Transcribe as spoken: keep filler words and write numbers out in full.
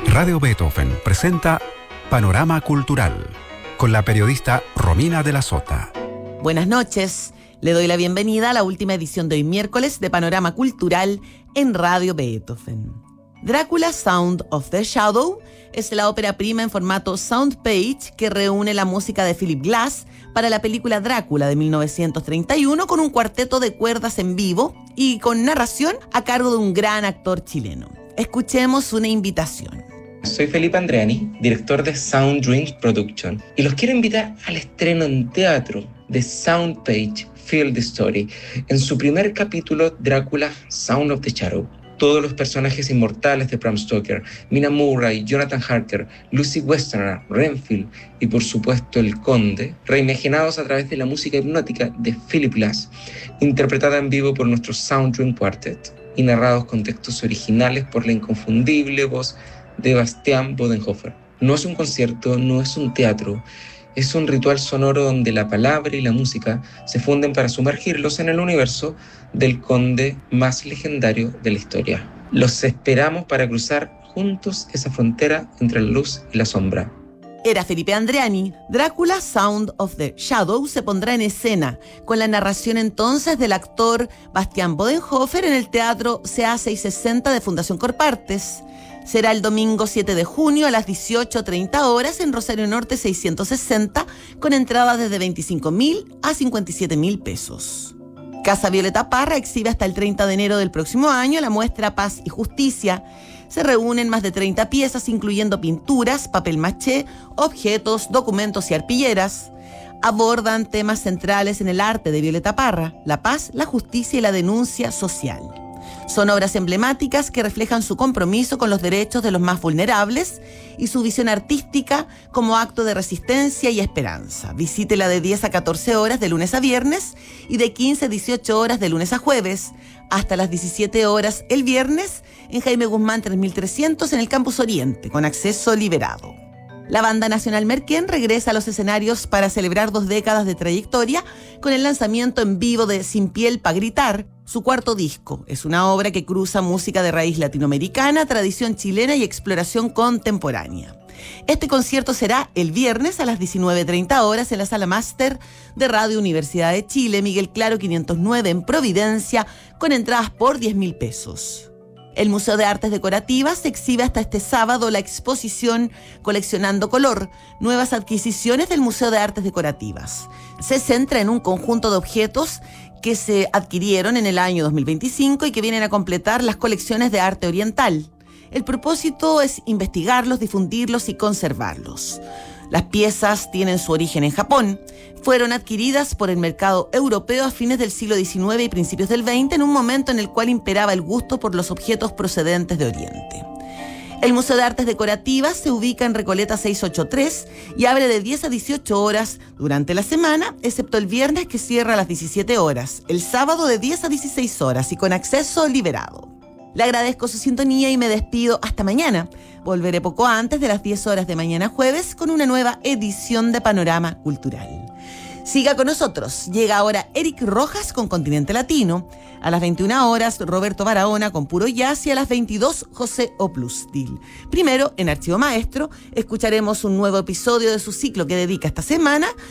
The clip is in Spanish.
Radio Beethoven presenta Panorama Cultural con la periodista Romina de la Sota. Buenas noches. Le doy la bienvenida a la última edición de hoy miércoles de Panorama Cultural en Radio Beethoven. Drácula Sound of the Shadow es la ópera prima en formato Soundpage que reúne la música de Philip Glass para la película Drácula de mil novecientos treinta y uno con un cuarteto de cuerdas en vivo y con narración a cargo de un gran actor chileno. Escuchemos una invitación. Soy Felipe Andreani, director de Sound Dreams Production, y los quiero invitar al estreno en teatro de Soundpage Feel the Story, en su primer capítulo Drácula Sound of the Shadow. Todos los personajes inmortales de Bram Stoker, Mina Murray, Jonathan Harker, Lucy Westenra, Renfield y por supuesto el Conde, reimaginados a través de la música hipnótica de Philip Glass, interpretada en vivo por nuestro Sound Dream Quartet y narrados con textos originales por la inconfundible voz de Bastian Bodenhofer. No es un concierto, no es un teatro, es un ritual sonoro donde la palabra y la música se funden para sumergirlos en el universo del conde más legendario de la historia. Los esperamos para cruzar juntos esa frontera entre la luz y la sombra. Era Felipe Andreani. Drácula Sound of the Shadow se pondrá en escena con la narración entonces del actor Bastian Bodenhofer en el Teatro C A seiscientos sesenta de Fundación Corpartes. Será el domingo siete de junio a las dieciocho treinta horas en Rosario Norte seiscientos sesenta, con entradas desde veinticinco mil a cincuenta y siete mil pesos. Casa Violeta Parra exhibe hasta el treinta de enero del próximo año la muestra Paz y Justicia. Se reúnen más de treinta piezas, incluyendo pinturas, papel maché, objetos, documentos y arpilleras. Abordan temas centrales en el arte de Violeta Parra: la paz, la justicia y la denuncia social. Son obras emblemáticas que reflejan su compromiso con los derechos de los más vulnerables y su visión artística como acto de resistencia y esperanza. Visítela de diez a catorce horas de lunes a viernes y de quince a dieciocho horas de lunes a jueves, hasta las diecisiete horas el viernes en Jaime Guzmán tres mil trescientos en el Campus Oriente, con acceso liberado. La Banda Nacional Merquén regresa a los escenarios para celebrar dos décadas de trayectoria con el lanzamiento en vivo de Sin Piel pa' Gritar, su cuarto disco. Es una obra que cruza música de raíz latinoamericana, tradición chilena y exploración contemporánea. Este concierto será el viernes a las diecinueve treinta horas en la Sala Máster de Radio Universidad de Chile, Miguel Claro quinientos nueve en Providencia, con entradas por diez mil pesos. El Museo de Artes Decorativas exhibe hasta este sábado la exposición Coleccionando Color, nuevas adquisiciones del Museo de Artes Decorativas. Se centra en un conjunto de objetos que se adquirieron en el año dos mil veinticinco y que vienen a completar las colecciones de arte oriental. El propósito es investigarlos, difundirlos y conservarlos. Las piezas tienen su origen en Japón. Fueron adquiridas por el mercado europeo a fines del siglo diecinueve y principios del veinte, en un momento en el cual imperaba el gusto por los objetos procedentes de Oriente. El Museo de Artes Decorativas se ubica en Recoleta seiscientos ochenta y tres y abre de diez a dieciocho horas durante la semana, excepto el viernes, que cierra a las diecisiete horas, el sábado de diez a dieciséis horas y con acceso liberado. Le agradezco su sintonía y me despido hasta mañana. Volveré poco antes de las diez horas de mañana jueves con una nueva edición de Panorama Cultural. Siga con nosotros. Llega ahora Eric Rojas con Continente Latino. A las veintiuna horas, Roberto Barahona con Puro Jazz y a las veintidós, José Oplustil. Primero, en Archivo Maestro, escucharemos un nuevo episodio de su ciclo que dedica esta semana